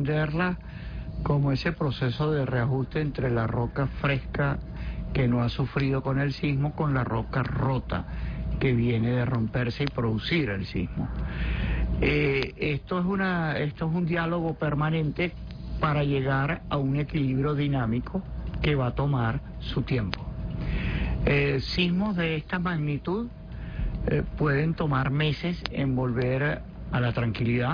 entenderla como ese proceso de reajuste entre la roca fresca que no ha sufrido con el sismo con la roca rota que viene de romperse y producir el sismo. Esto es un diálogo permanente para llegar a un equilibrio dinámico que va a tomar su tiempo. Sismos de esta magnitud pueden tomar meses en volver a la tranquilidad.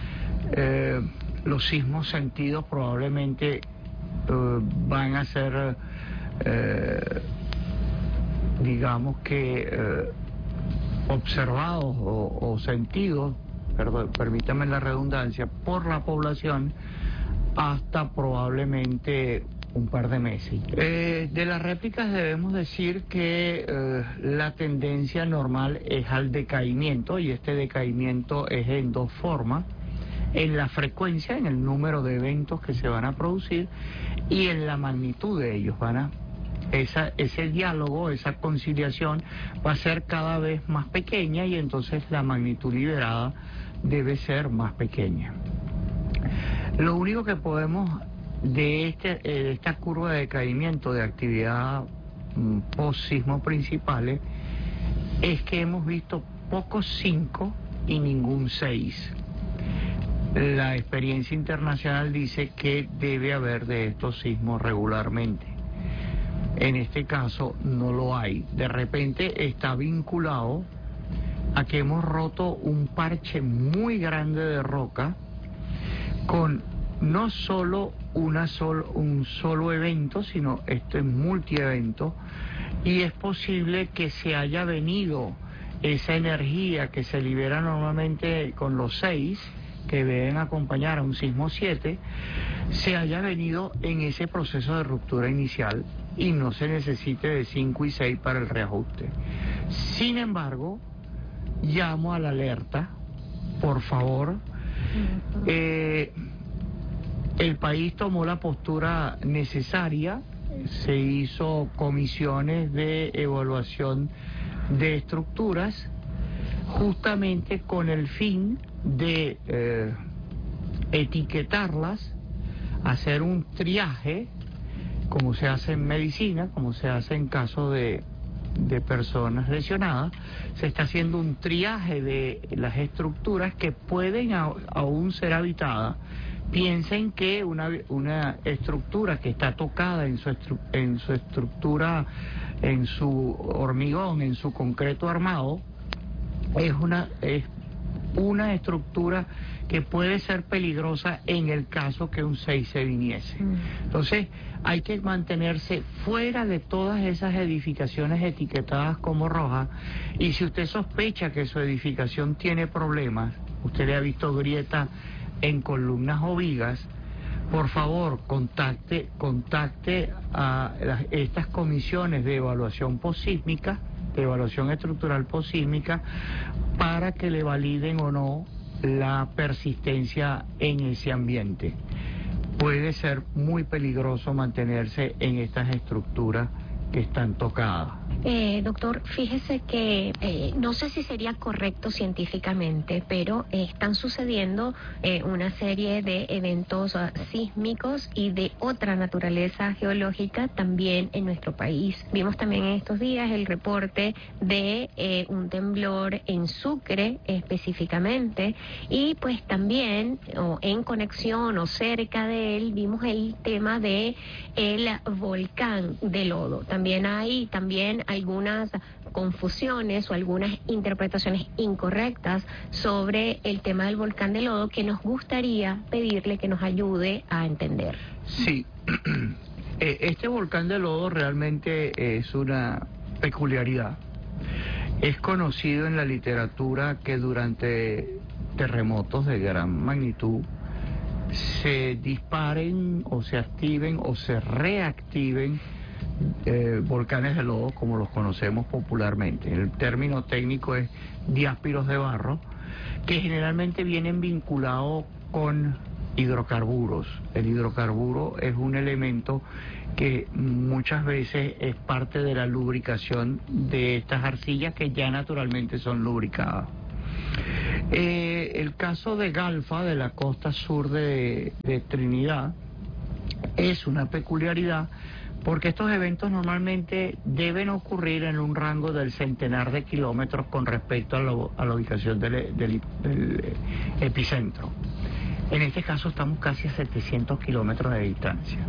Los sismos sentidos probablemente van a ser, digamos que, observados o sentidos, permítame la redundancia, por la población hasta probablemente un par de meses. De las réplicas debemos decir que la tendencia normal es al decaimiento, y este decaimiento es en dos formas: en la frecuencia, en el número de eventos que se van a producir, y en la magnitud de ellos. Ese diálogo, esa conciliación va a ser cada vez más pequeña, y entonces la magnitud liberada debe ser más pequeña. Lo único que podemos de esta curva de decaimiento de actividad post-sismo principales es que hemos visto pocos 5 y ningún 6. La experiencia internacional dice que debe haber de estos sismos regularmente. En este caso no lo hay. De repente está vinculado a que hemos roto un parche muy grande de roca con no solo un solo evento, sino esto es multievento, y es posible que se haya venido esa energía que se libera normalmente con los 6, que deben acompañar a un sismo 7, se haya venido en ese proceso de ruptura inicial y no se necesite de 5 y 6 para el reajuste. Sin embargo, llamo a la alerta, por favor. El país tomó la postura necesaria, se hizo comisiones de evaluación de estructuras, justamente con el fin de etiquetarlas, hacer un triaje, como se hace en medicina, como se hace en caso de personas lesionadas. Se está haciendo un triaje de las estructuras que pueden aún ser habitadas. Piensen que una estructura que está tocada en su estructura, en su hormigón, en su concreto armado, es una estructura que puede ser peligrosa en el caso que un 6 se viniese. Entonces hay que mantenerse fuera de todas esas edificaciones etiquetadas como rojas, y si usted sospecha que su edificación tiene problemas, usted le ha visto grietas en columnas o vigas, por favor contacte a estas comisiones de evaluación posísmica, de evaluación estructural posísmica, para que le validen o no la persistencia en ese ambiente. Puede ser muy peligroso mantenerse en estas estructuras que están tocadas. Doctor, fíjese que no sé si sería correcto científicamente, pero están sucediendo una serie de eventos sísmicos y de otra naturaleza geológica también en nuestro país. Vimos también en estos días el reporte de un temblor en Sucre específicamente, y pues también en conexión o cerca de él vimos el tema de el volcán de lodo. También hay algunas confusiones o algunas interpretaciones incorrectas sobre el tema del volcán de lodo que nos gustaría pedirle que nos ayude a entender. Sí, este volcán de lodo realmente es una peculiaridad. Es conocido en la literatura que durante terremotos de gran magnitud se disparen o se activen o se reactiven volcanes de lodo, como los conocemos popularmente. El término técnico es diáspiros de barro, que generalmente vienen vinculados con hidrocarburos. El hidrocarburo es un elemento que muchas veces es parte de la lubricación de estas arcillas que ya naturalmente son lubricadas. El caso de Galfa, de la costa sur de Trinidad, es una peculiaridad porque estos eventos normalmente deben ocurrir en un rango del centenar de kilómetros con respecto a la ubicación del epicentro. En este caso estamos casi a 700 kilómetros de distancia.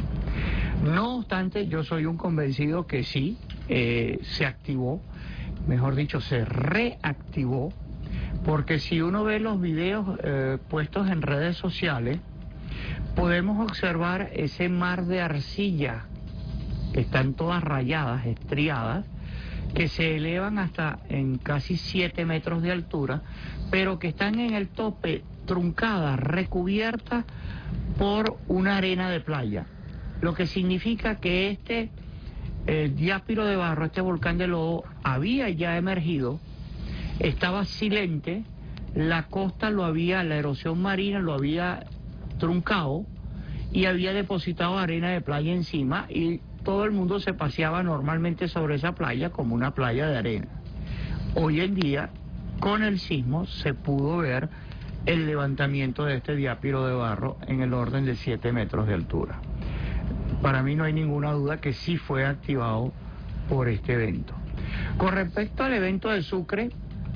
No obstante, yo soy un convencido que sí, se activó, mejor dicho, se reactivó, porque si uno ve los videos puestos en redes sociales, podemos observar ese mar de arcilla, que están todas rayadas, estriadas, que se elevan hasta en casi 7 metros de altura, pero que están en el tope truncadas, recubiertas por una arena de playa. Lo que significa que este diápiro de barro, este volcán de lodo, había ya emergido, estaba silente, la costa la erosión marina lo había truncado y había depositado arena de playa encima y todo el mundo se paseaba normalmente sobre esa playa como una playa de arena. Hoy en día, con el sismo, se pudo ver el levantamiento de este diápiro de barro en el orden de 7 metros de altura. Para mí no hay ninguna duda que sí fue activado por este evento. Con respecto al evento de Sucre,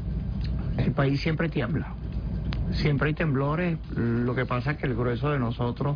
el país siempre tiembla. Siempre hay temblores, lo que pasa es que el grueso de nosotros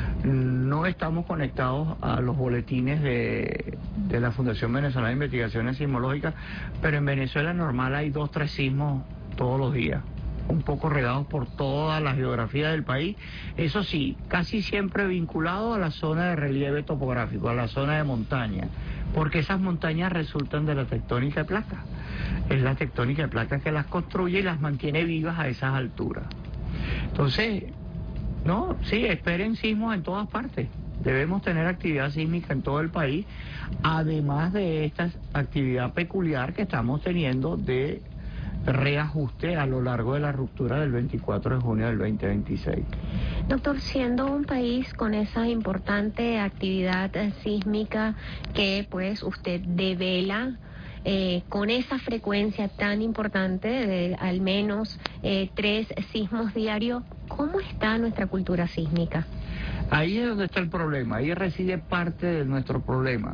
no estamos conectados a los boletines de la Fundación Venezolana de Investigaciones Sismológicas, pero en Venezuela normal hay 2 o 3 sismos todos los días, un poco regados por toda la geografía del país, eso sí, casi siempre vinculado a la zona de relieve topográfico, a la zona de montaña, porque esas montañas resultan de la tectónica de placas. Es la tectónica de placas que las construye y las mantiene vivas a esas alturas. Entonces, no, sí, esperen sismos en todas partes. Debemos tener actividad sísmica en todo el país, además de esta actividad peculiar que estamos teniendo de reajuste a lo largo de la ruptura del 24 de junio del 2026. Doctor, siendo un país con esa importante actividad sísmica que pues usted devela, con esa frecuencia tan importante de al menos 3 sismos diarios, ¿cómo está nuestra cultura sísmica? Ahí es donde está el problema, ahí reside parte de nuestro problema.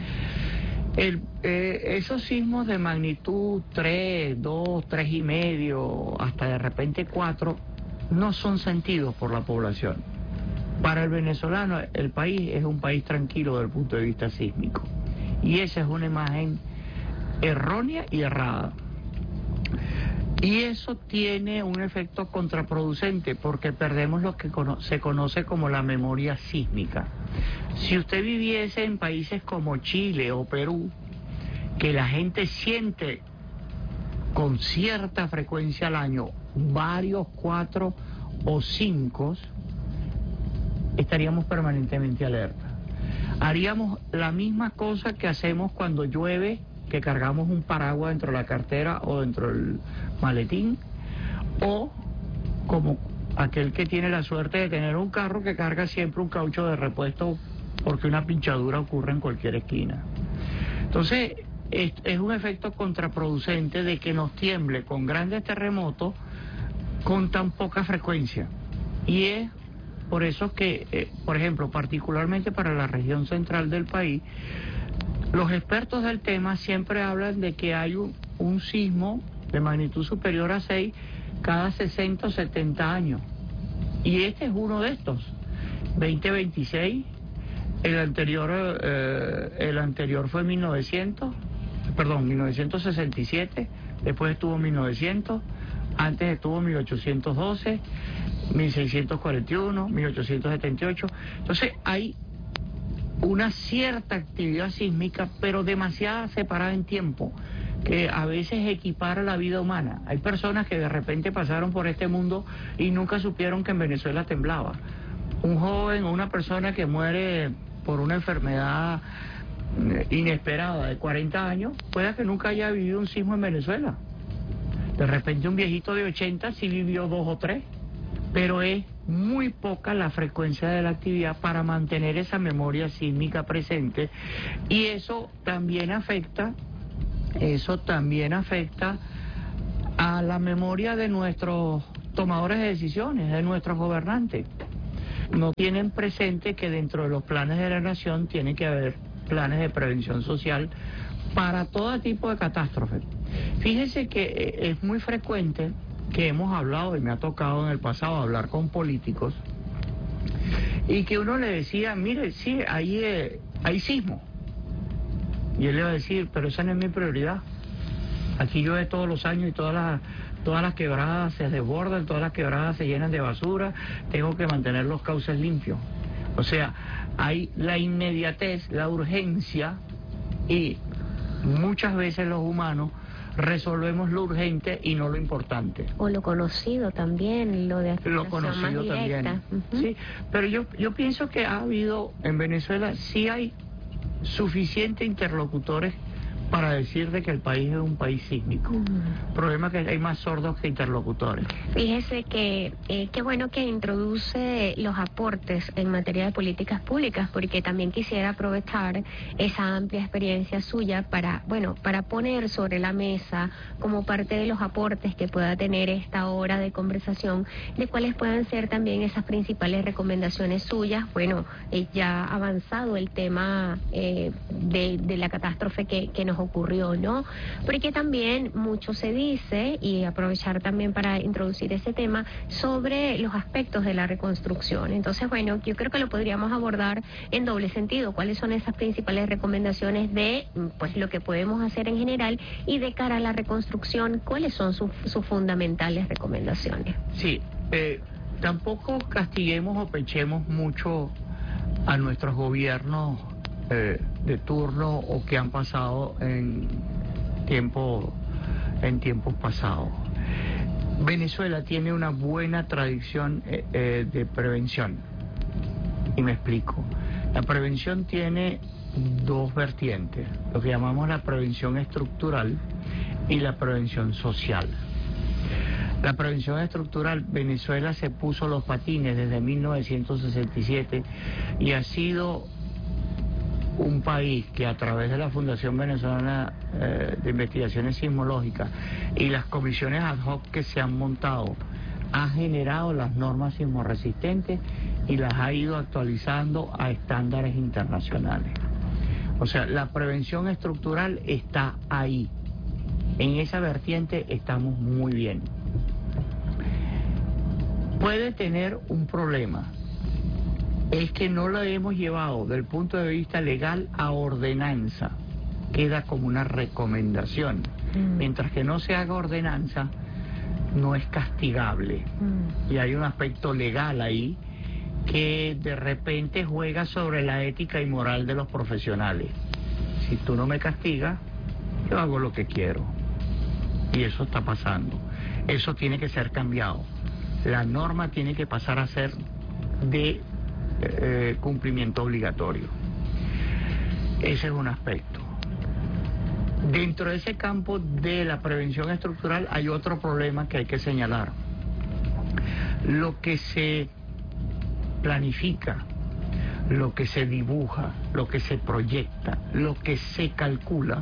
Esos sismos de magnitud 3, 2, 3,5, hasta de repente 4, no son sentidos por la población. Para el venezolano, el país es un país tranquilo desde el punto de vista sísmico. Y esa es una imagen errónea y errada. Y eso tiene un efecto contraproducente porque perdemos lo que se conoce como la memoria sísmica. Si usted viviese en países como Chile o Perú, que la gente siente con cierta frecuencia al año varios 4 o 5, estaríamos permanentemente alerta. Haríamos la misma cosa que hacemos cuando llueve, que cargamos un paraguas dentro de la cartera o dentro del maletín, o como aquel que tiene la suerte de tener un carro que carga siempre un caucho de repuesto porque una pinchadura ocurre en cualquier esquina. Entonces, es un efecto contraproducente de que nos tiemble con grandes terremotos con tan poca frecuencia. Y es por eso que, por ejemplo, particularmente para la región central del país, los expertos del tema siempre hablan de que hay un sismo de magnitud superior a 6 cada 60 o 70 años. Y este es uno de estos, 2026, el anterior fue 1967, después estuvo 1900, antes estuvo 1812, 1641, 1878. Entonces hay una cierta actividad sísmica, pero demasiada separada en tiempo, que a veces equipara la vida humana. Hay personas que de repente pasaron por este mundo y nunca supieron que en Venezuela temblaba. Un joven o una persona que muere por una enfermedad inesperada de 40 años, puede que nunca haya vivido un sismo en Venezuela. De repente un viejito de 80 sí vivió 2 o 3, pero es muy poca la frecuencia de la actividad para mantener esa memoria sísmica presente, y eso también afecta a la memoria de nuestros tomadores de decisiones, de nuestros gobernantes. No tienen presente que dentro de los planes de la nación tiene que haber planes de prevención social para todo tipo de catástrofes. Fíjese que es muy frecuente que hemos hablado, y me ha tocado en el pasado hablar con políticos, y que uno le decía, mire, sí, hay sismo. Y él le va a decir, pero esa no es mi prioridad. Aquí llueve todos los años y todas las quebradas se desbordan, todas las quebradas se llenan de basura, tengo que mantener los cauces limpios. O sea, hay la inmediatez, la urgencia, y muchas veces los humanos resolvemos lo urgente y no lo importante. O lo conocido también, lo de afectación más directa. Sí, pero yo pienso que ha habido en Venezuela, sí hay suficientes interlocutores para decir de que el país es un país sísmico. El problema es que hay más sordos que interlocutores. Fíjese que qué bueno que introduce los aportes en materia de políticas públicas, porque también quisiera aprovechar esa amplia experiencia suya para poner sobre la mesa como parte de los aportes que pueda tener esta hora de conversación, de cuáles puedan ser también esas principales recomendaciones suyas. Bueno, ya ha avanzado el tema de la catástrofe que nos ocurrió, ¿no? Porque también mucho se dice, y aprovechar también para introducir ese tema, sobre los aspectos de la reconstrucción. Entonces, bueno, yo creo que lo podríamos abordar en doble sentido. ¿Cuáles son esas principales recomendaciones de, pues, lo que podemos hacer en general, y de cara a la reconstrucción, cuáles son sus fundamentales recomendaciones? Sí, tampoco castiguemos o pechemos mucho a nuestros gobiernos de turno o que han pasado en tiempos pasados. Venezuela tiene una buena tradición de prevención, y me explico. La prevención tiene dos vertientes, lo que llamamos la prevención estructural y la prevención social. La prevención estructural, Venezuela se puso los patines desde 1967 y ha sido un país que, a través de la Fundación Venezolana de Investigaciones Sismológicas y las comisiones ad hoc que se han montado, ha generado las normas sismoresistentes y las ha ido actualizando a estándares internacionales. O sea, la prevención estructural está ahí. En esa vertiente estamos muy bien. Puede tener un problema. Es que no lo hemos llevado del punto de vista legal a ordenanza. Queda como una recomendación. Mientras que no se haga ordenanza, no es castigable. Y hay un aspecto legal ahí que de repente juega sobre la ética y moral de los profesionales. Si tú no me castigas, yo hago lo que quiero. Y eso está pasando. Eso tiene que ser cambiado. La norma tiene que pasar a ser de cumplimiento obligatorio. Ese es un aspecto. Dentro de ese campo de la prevención estructural hay otro problema que hay que señalar. Lo que se planifica, lo que se dibuja, lo que se proyecta, lo que se calcula,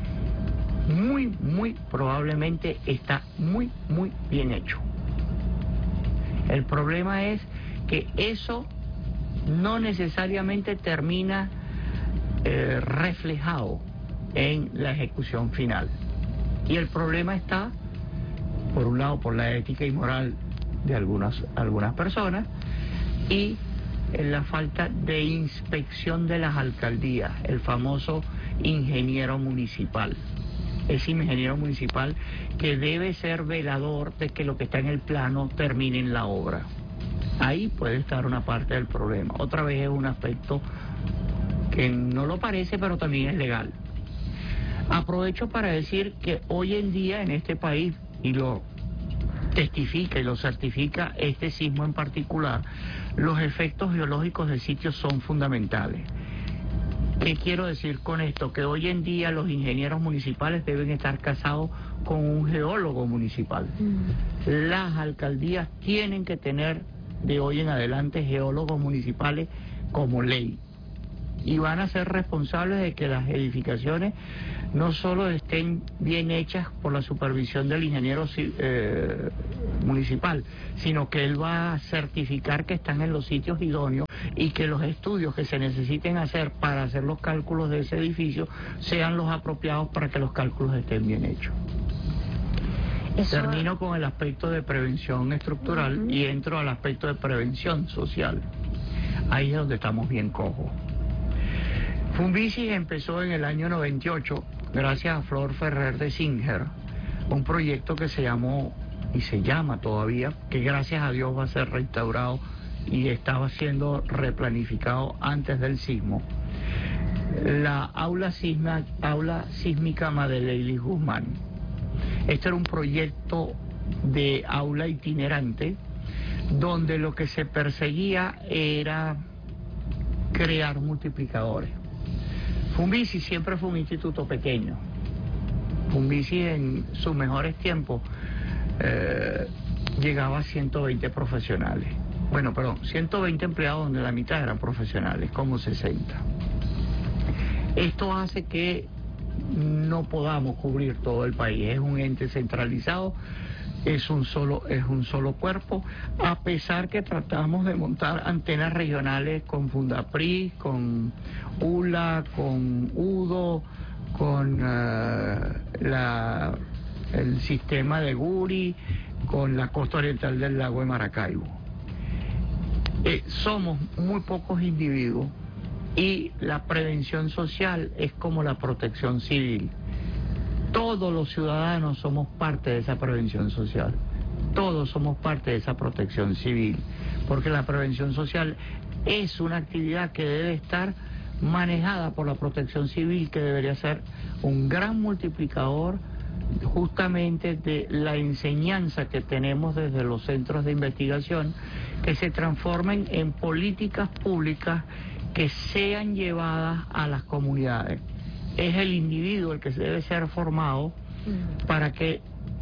muy probablemente está muy bien hecho. El problema es que eso no necesariamente termina reflejado en la ejecución final. Y el problema está, por un lado, por la ética y moral de algunas personas, y en la falta de inspección de las alcaldías, el famoso ingeniero municipal. Ese ingeniero municipal que debe ser velador de que lo que está en el plano termine en la obra. Ahí puede estar una parte del problema. Otra vez es un aspecto que no lo parece, pero también es legal. Aprovecho para decir que hoy en día en este país, y lo testifica y lo certifica este sismo en particular, los efectos geológicos del sitio son fundamentales. ¿Qué quiero decir con esto? Que hoy en día los ingenieros municipales deben estar casados con un geólogo municipal. Las alcaldías tienen que tener de hoy en adelante geólogos municipales como ley. y van a ser responsables de que las edificaciones no solo estén bien hechas por la supervisión del ingeniero municipal, sino que él va a certificar que están en los sitios idóneos y que los estudios que se necesiten hacer para hacer los cálculos de ese edificio sean los apropiados para que los cálculos estén bien hechos. Termino con el aspecto de prevención estructural y entro al aspecto de prevención social. Ahí es donde estamos bien cojos. Funvici empezó en el año 98, gracias a Flor Ferrer de Singer, un proyecto que se llamó y se llama todavía, que gracias a Dios va a ser restaurado y estaba siendo replanificado antes del sismo, la aula sísmica Madeleine Guzmán. Este era un proyecto de aula itinerante donde lo que se perseguía era crear multiplicadores. Funvici siempre fue un instituto pequeño. Funvici en sus mejores tiempos llegaba a 120 profesionales. Bueno, perdón, 120 empleados donde la mitad eran profesionales, como 60. Esto hace que no podamos cubrir todo el país. Es un ente centralizado, es un solo cuerpo, a pesar que tratamos de montar antenas regionales con Fundapri, con ULA, con UDO, con el sistema de Guri, con la costa oriental del lago de Maracaibo. Somos muy pocos individuos y la prevención social es como la protección civil. Todos los ciudadanos somos parte de esa prevención social, todos somos parte de esa protección civil, porque la prevención social es una actividad que debe estar manejada por la protección civil, que debería ser un gran multiplicador justamente de la enseñanza que tenemos desde los centros de investigación, que se transformen en políticas públicas que sean llevadas a las comunidades. Es el individuo el que debe ser formado para que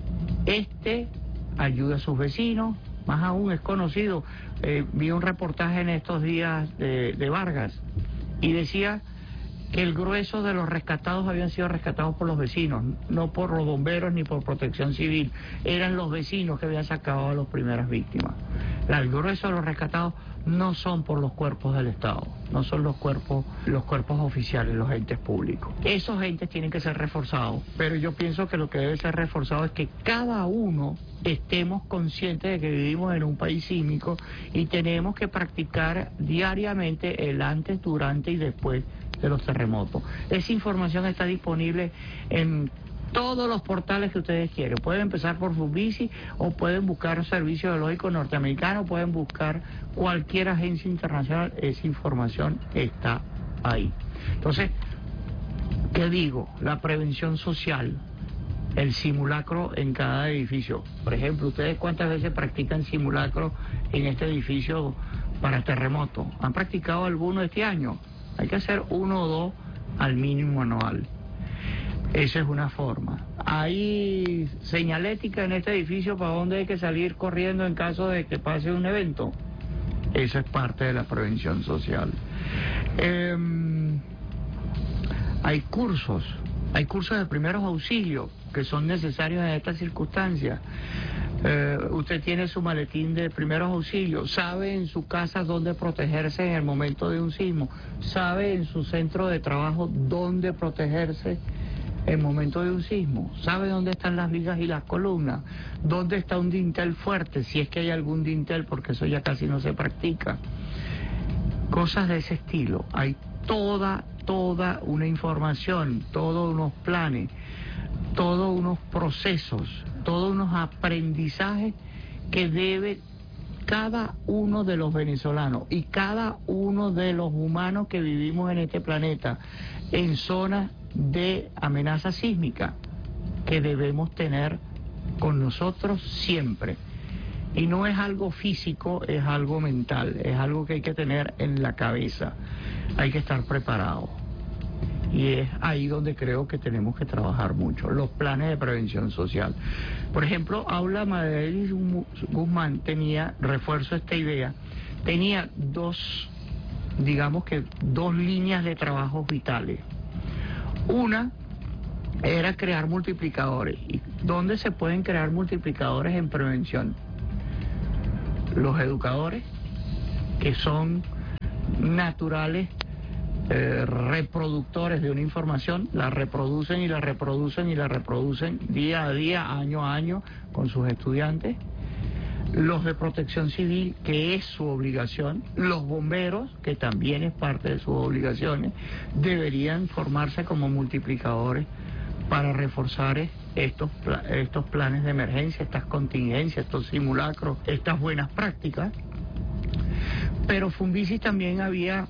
éste ayude a sus vecinos. Más aún es conocido, vi un reportaje en estos días de Vargas y decía que el grueso de los rescatados habían sido rescatados por los vecinos, no por los bomberos ni por protección civil. Eran los vecinos que habían sacado a las primeras víctimas. El grueso de los rescatados no son por los cuerpos del Estado, no son los cuerpos oficiales, los entes públicos. Esos entes tienen que ser reforzados, pero yo pienso que lo que debe ser reforzado es que cada uno estemos conscientes de que vivimos en un país sísmico y tenemos que practicar diariamente el antes, durante y después de los terremotos. Esa información está disponible en todos los portales que ustedes quieren. Pueden empezar por Funvici o pueden buscar Servicio Geológico Norteamericano, pueden buscar cualquier agencia internacional. Esa información está ahí. Entonces, ¿qué digo? La prevención social, el simulacro en cada edificio. Por ejemplo, ¿ustedes cuántas veces practican simulacro en este edificio para terremoto? ¿Han practicado alguno este año? Hay que hacer 1 o 2 al mínimo anual. Esa es una forma. ¿Hay señalética en este edificio para dónde hay que salir corriendo en caso de que pase un evento? Eso es parte de la prevención social. Hay cursos de primeros auxilios que son necesarios en estas circunstancias. Usted tiene su maletín de primeros auxilios, sabe en su casa dónde protegerse en el momento de un sismo, sabe en su centro de trabajo dónde protegerse en el momento de un sismo, sabe dónde están las vigas y las columnas, dónde está un dintel fuerte, si es que hay algún dintel, porque eso ya casi no se practica. Cosas de ese estilo. Hay toda una información, todos unos planes, todos unos procesos, todos unos aprendizajes que debe cada uno de los venezolanos y cada uno de los humanos que vivimos en este planeta en zonas de amenaza sísmica, que debemos tener con nosotros siempre. Y no es algo físico, es algo mental, es algo que hay que tener en la cabeza, hay que estar preparado. Y es ahí donde creo que tenemos que trabajar mucho, los planes de prevención social. Por ejemplo, Aula Madeleine Guzmán refuerzo esta idea, tenía 2 digamos que dos líneas de trabajos vitales. Una era crear multiplicadores. ¿Y dónde se pueden crear multiplicadores en prevención? Los educadores, que son naturales reproductores de una información, la reproducen y la reproducen y la reproducen día a día, año a año, con sus estudiantes. Los de protección civil, que es su obligación, los bomberos, que también es parte de sus obligaciones, deberían formarse como multiplicadores para reforzar estos planes de emergencia, estas contingencias, estos simulacros, estas buenas prácticas. Pero Funvici también había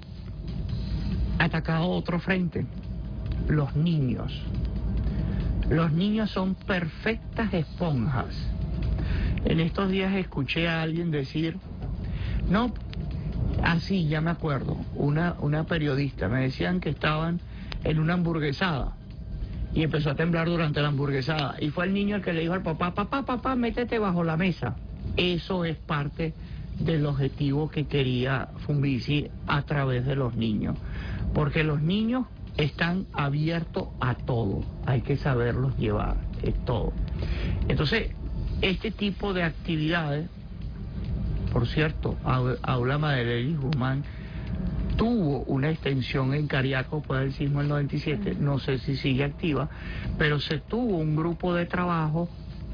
atacado otro frente, los niños. Los niños son perfectas esponjas. En estos días escuché a alguien decir, no, así ya me acuerdo, una periodista, me decían que estaban en una hamburguesada y empezó a temblar durante la hamburguesada y fue el niño el que le dijo al papá, papá, métete bajo la mesa. Eso es parte del objetivo que quería Funvici a través de los niños, porque los niños están abiertos a todo, hay que saberlos llevar, es todo. Entonces, este tipo de actividades, por cierto, Aula Madeleine Guzmán tuvo una extensión en Cariaco después del sismo del 97, no sé si sigue activa, pero se tuvo un grupo de trabajo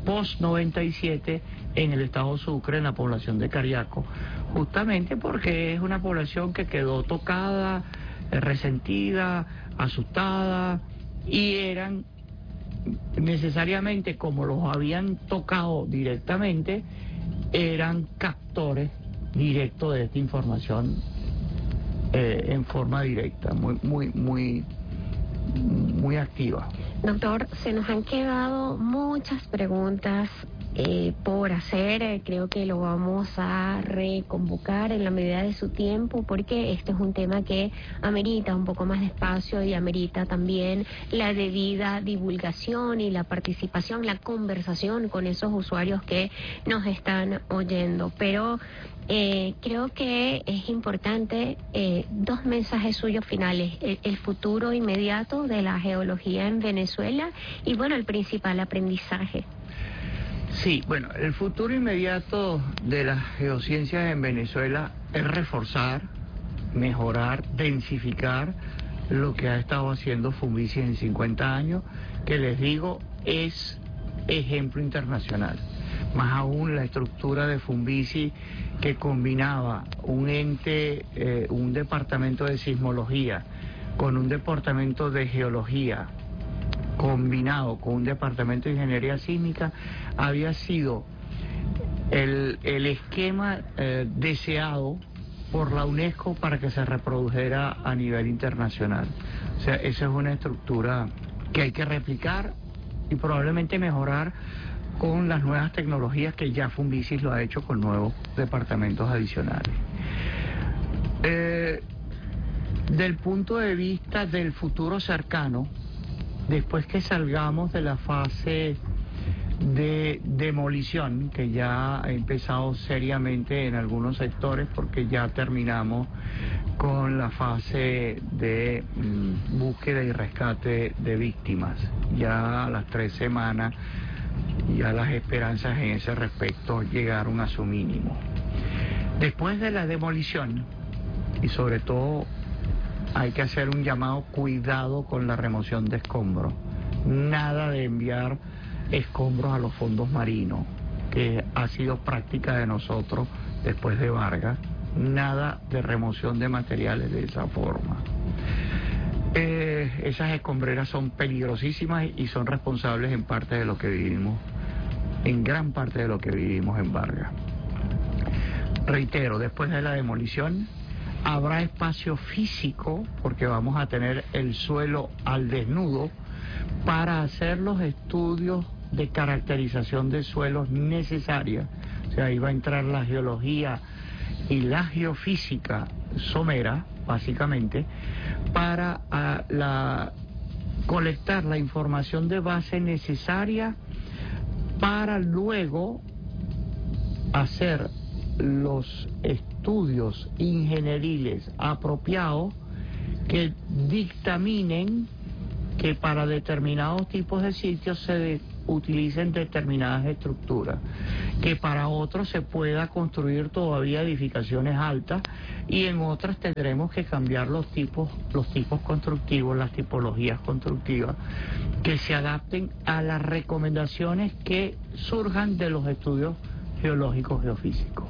post-97 en el estado Sucre, en la población de Cariaco, justamente porque es una población que quedó tocada, resentida, asustada, y eran necesariamente, como los habían tocado directamente, eran captores directos de esta información en forma directa, muy activa. Doctor, se nos han quedado muchas preguntas por hacer. Creo que lo vamos a reconvocar en la medida de su tiempo, porque este es un tema que amerita un poco más de espacio y amerita también la debida divulgación y la participación, la conversación con esos usuarios que nos están oyendo. Pero creo que es importante dos mensajes suyos finales: el futuro inmediato de la geología en Venezuela y, bueno, el principal aprendizaje. Sí, bueno, el futuro inmediato de las geociencias en Venezuela es reforzar, mejorar, densificar lo que ha estado haciendo Funvici en 50 años, que les digo es ejemplo internacional. Más aún la estructura de Funvici, que combinaba un ente, un departamento de sismología con un departamento de geología, combinado con un departamento de ingeniería sísmica, había sido el esquema deseado por la UNESCO para que se reprodujera a nivel internacional. O sea, esa es una estructura que hay que replicar y probablemente mejorar con las nuevas tecnologías que ya Funvici lo ha hecho con nuevos departamentos adicionales. Del punto de vista del futuro cercano, después que salgamos de la fase de demolición, que ya ha empezado seriamente en algunos sectores, porque ya terminamos con la fase de búsqueda y rescate de víctimas. Ya a las 3 semanas, ya las esperanzas en ese respecto llegaron a su mínimo. Después de la demolición, y sobre todo hay que hacer un llamado cuidado con la remoción de escombros. Nada de enviar escombros a los fondos marinos, que ha sido práctica de nosotros después de Vargas. Nada de remoción de materiales de esa forma. Esas escombreras son peligrosísimas y son responsables en parte de lo que vivimos, en gran parte de lo que vivimos en Vargas. Reitero, después de la demolición habrá espacio físico, porque vamos a tener el suelo al desnudo, para hacer los estudios de caracterización de suelos necesarias. O sea, ahí va a entrar la geología y la geofísica somera, básicamente, para colectar la información de base necesaria para luego hacer los estudios estudios ingenieriles apropiados que dictaminen que para determinados tipos de sitios se utilicen determinadas estructuras, que para otros se pueda construir todavía edificaciones altas y en otras tendremos que cambiar los tipos constructivos, las tipologías constructivas, que se adapten a las recomendaciones que surjan de los estudios geológicos geofísicos.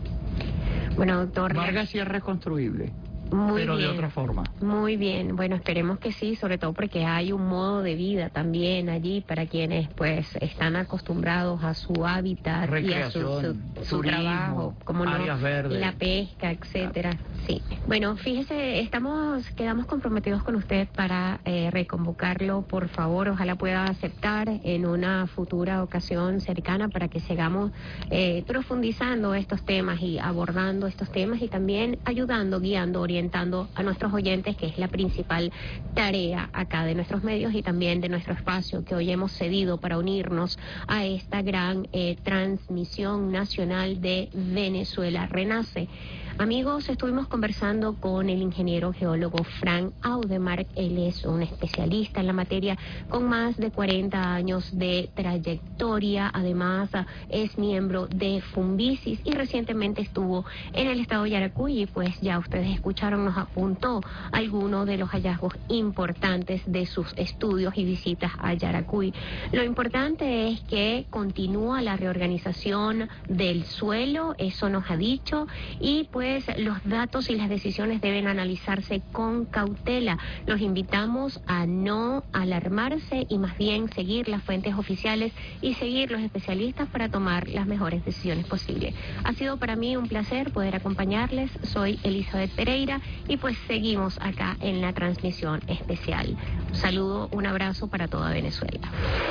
Bueno, doctor, Vargas sí es reconstruible. Muy pero bien, de otra forma. Muy bien, bueno, esperemos que sí, sobre todo porque hay un modo de vida también allí para quienes pues están acostumbrados a su hábitat y a su turismo, trabajo, como áreas verdes, la pesca, etcétera. Sí. Bueno, fíjese, quedamos comprometidos con usted para reconvocarlo, por favor, ojalá pueda aceptar en una futura ocasión cercana para que sigamos profundizando estos temas y abordando estos temas y también ayudando, guiando, orientando a nuestros oyentes, que es la principal tarea acá de nuestros medios y también de nuestro espacio que hoy hemos cedido para unirnos a esta gran transmisión nacional de Venezuela Renace. Amigos, estuvimos conversando con el ingeniero geólogo Frank Audemark. Él es un especialista en la materia con más de 40 años de trayectoria. Además, es miembro de Fumbisis y recientemente estuvo en el estado de Yaracuy y pues ya ustedes escucharon, nos apuntó algunos de los hallazgos importantes de sus estudios y visitas a Yaracuy. Lo importante es que continúa la reorganización del suelo, eso nos ha dicho, y pues los datos y las decisiones deben analizarse con cautela. Los invitamos a no alarmarse y más bien seguir las fuentes oficiales y seguir los especialistas para tomar las mejores decisiones posibles. Ha sido para mí un placer poder acompañarles. Soy Elizabeth Pereira y pues seguimos acá en la transmisión especial. Un saludo, un abrazo para toda Venezuela.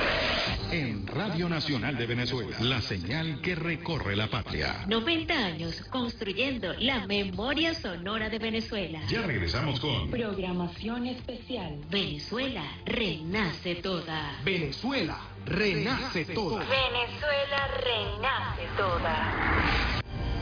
En Radio Nacional de Venezuela, la señal que recorre la patria. 90 años construyendo la memoria sonora de Venezuela. Ya regresamos con programación especial. Venezuela renace toda. Venezuela renace toda. Venezuela renace toda.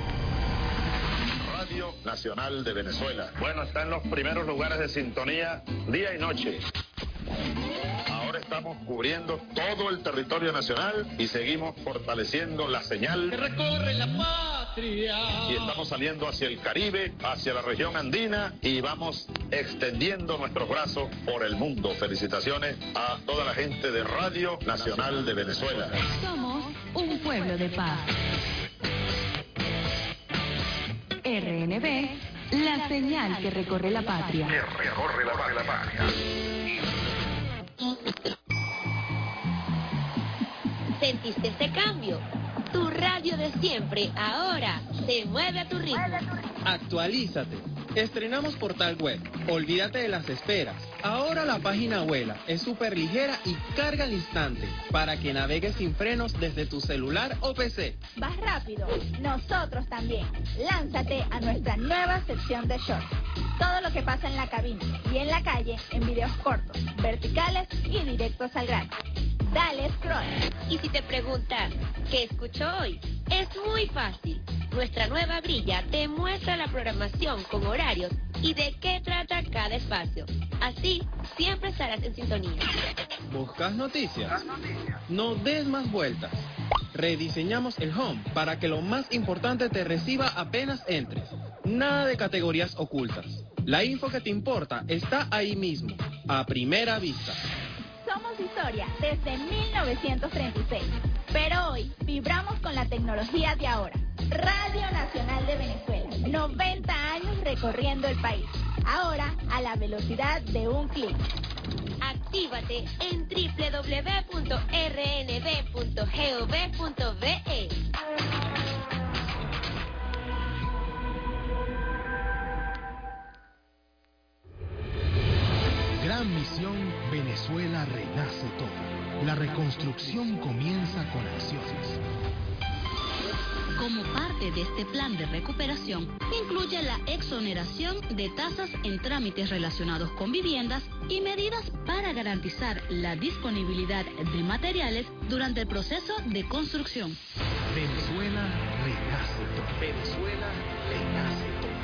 Radio Nacional de Venezuela. Bueno, está en los primeros lugares de sintonía día y noche. Ahora estamos cubriendo todo el territorio nacional y seguimos fortaleciendo la señal que recorre la patria. Y estamos saliendo hacia el Caribe, hacia la región andina y vamos extendiendo nuestros brazos por el mundo. Felicitaciones a toda la gente de Radio Nacional de Venezuela. Somos un pueblo de paz. RNB, la señal que recorre la patria. Que recorre la patria. ¿Sentiste este cambio? Tu radio de siempre ahora se mueve a tu ritmo. Actualízate. Estrenamos portal web. Olvídate de las esperas. Ahora la página vuela, es súper ligera y carga al instante para que navegues sin frenos desde tu celular o PC. Vas rápido, nosotros también. Lánzate a nuestra nueva sección de shorts. Todo lo que pasa en la cabina y en la calle en videos cortos, verticales y directos al grano. Dale scroll. Y si te preguntas, ¿qué escucho hoy? Es muy fácil. Nuestra nueva grilla te muestra la programación con horarios y de qué trata cada espacio. Así, siempre estarás en sintonía. ¿Buscas noticias? No des más vueltas. Rediseñamos el home para que lo más importante te reciba apenas entres. Nada de categorías ocultas. La info que te importa está ahí mismo, a primera vista. Somos historia desde 1936, pero hoy vibramos con la tecnología de ahora. Radio Nacional de Venezuela, 90 años recorriendo el país, ahora a la velocidad de un clic. Actívate en www.rnb.gov.be. Gran misión, Venezuela renace toda. La reconstrucción comienza con acciones. Como parte de este plan de recuperación, incluye la exoneración de tasas en trámites relacionados con viviendas y medidas para garantizar la disponibilidad de materiales durante el proceso de construcción. Venezuela renace toda. Venezuela renace toda.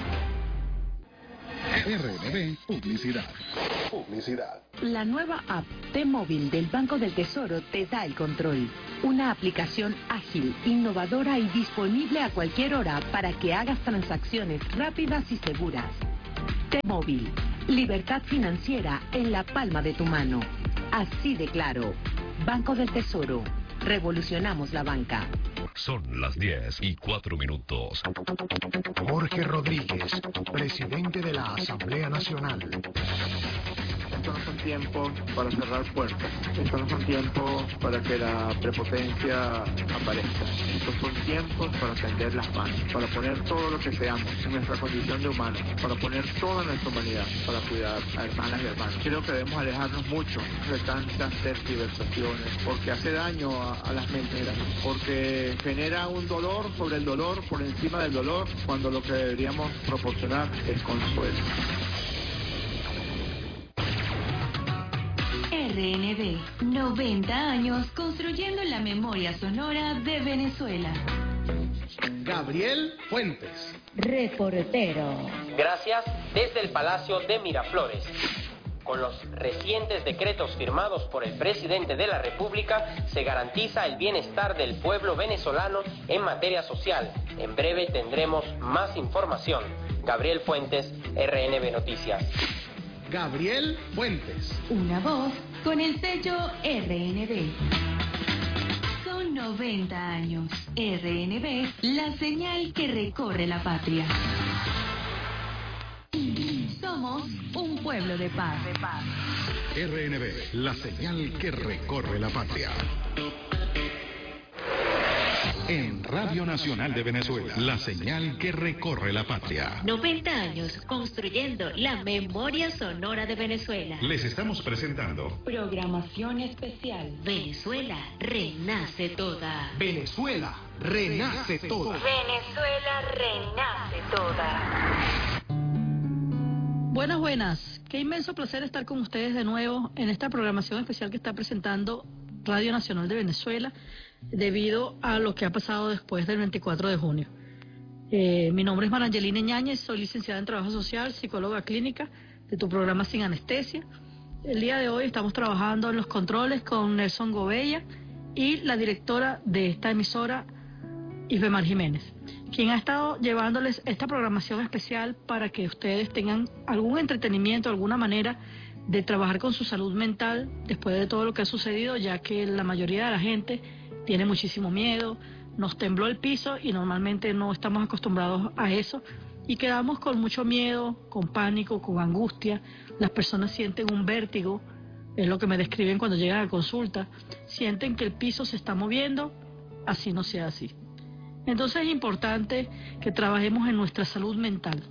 RNB Publicidad. La nueva app T-Móvil del Banco del Tesoro te da el control. Una aplicación ágil, innovadora y disponible a cualquier hora para que hagas transacciones rápidas y seguras. T-Móvil, libertad financiera en la palma de tu mano. Así de claro. Banco del Tesoro. Revolucionamos la banca. Son las 10:04. Jorge Rodríguez, presidente de la Asamblea Nacional. Estos no son tiempos para cerrar puertas. Estos no son tiempos para que la prepotencia aparezca. Estos son tiempos para tender las manos, para poner todo lo que seamos en nuestra condición de humanos, para poner toda nuestra humanidad para cuidar a hermanas y hermanos. Creo que debemos alejarnos mucho de tantas tergiversaciones, porque hace daño a las mentes, porque genera un dolor sobre el dolor, por encima del dolor, cuando lo que deberíamos proporcionar es consuelo. RNB, 90 años construyendo la memoria sonora de Venezuela. Gabriel Fuentes, reportero. Gracias desde el Palacio de Miraflores. Con los recientes decretos firmados por el presidente de la República, se garantiza el bienestar del pueblo venezolano en materia social. En breve tendremos más información. Gabriel Fuentes, RNB Noticias. Gabriel Fuentes. Una voz con el sello RNB. Son 90 años. RNB, la señal que recorre la patria. Somos un pueblo de paz. RNB, la señal que recorre la patria. En Radio Nacional de Venezuela, la señal que recorre la patria. 90 años construyendo la memoria sonora de Venezuela. Les estamos presentando programación especial. Venezuela renace toda. Venezuela renace toda. Venezuela renace toda. Buenas. Qué inmenso placer estar con ustedes de nuevo en esta programación especial que está presentando Radio Nacional de Venezuela, debido a lo que ha pasado después del 24 de junio. Mi nombre es Marangelina Ñáñez, soy licenciada en Trabajo Social, psicóloga clínica de tu programa Sin Anestesia. El día de hoy estamos trabajando en los controles con Nelson Gobella y la directora de esta emisora, Isbemar Jiménez, quien ha estado llevándoles esta programación especial para que ustedes tengan algún entretenimiento, alguna manera de trabajar con su salud mental después de todo lo que ha sucedido, ya que la mayoría de la gente tiene muchísimo miedo, nos tembló el piso y normalmente no estamos acostumbrados a eso y quedamos con mucho miedo, con pánico, con angustia. Las personas sienten un vértigo, es lo que me describen cuando llegan a consulta, sienten que el piso se está moviendo, así no sea así. Entonces es importante que trabajemos en nuestra salud mental.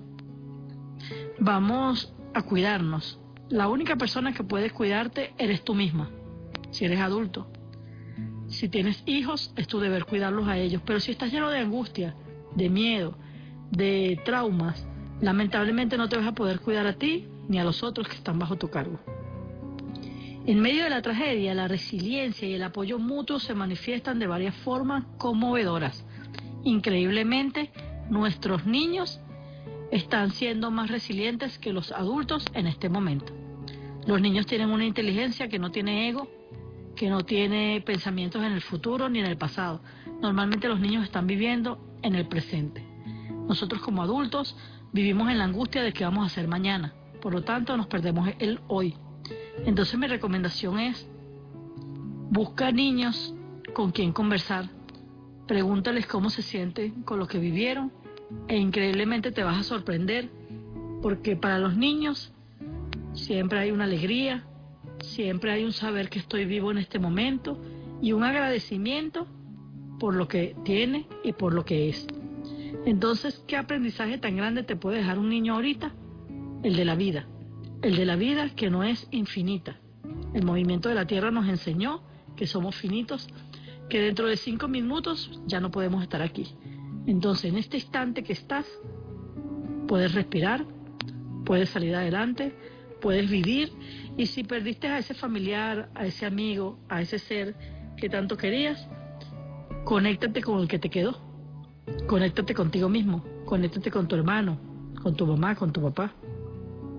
Vamos a cuidarnos. La única persona que puede cuidarte eres tú misma, si eres adulto. Si tienes hijos, es tu deber cuidarlos a ellos. Pero si estás lleno de angustia, de miedo, de traumas, lamentablemente no te vas a poder cuidar a ti ni a los otros que están bajo tu cargo. En medio de la tragedia, la resiliencia y el apoyo mutuo se manifiestan de varias formas conmovedoras. Increíblemente, nuestros niños están siendo más resilientes que los adultos en este momento. Los niños tienen una inteligencia que no tiene ego, que no tiene pensamientos en el futuro ni en el pasado. Normalmente los niños están viviendo en el presente. Nosotros como adultos vivimos en la angustia de qué vamos a hacer mañana. Por lo tanto, nos perdemos el hoy. Entonces mi recomendación es, busca niños con quien conversar, pregúntales cómo se sienten con lo que vivieron e increíblemente te vas a sorprender, porque para los niños siempre hay una alegría, siempre hay un saber que estoy vivo en este momento y un agradecimiento por lo que tiene y por lo que es. Entonces, ¿qué aprendizaje tan grande te puede dejar un niño ahorita? El de la vida que no es infinita. El movimiento de la Tierra nos enseñó que somos finitos, que dentro de 5 minutos ya no podemos estar aquí. Entonces, en este instante que estás, puedes respirar, puedes salir adelante, puedes vivir, y si perdiste a ese familiar, a ese amigo, a ese ser que tanto querías, conéctate con el que te quedó, conéctate contigo mismo, conéctate con tu hermano, con tu mamá, con tu papá.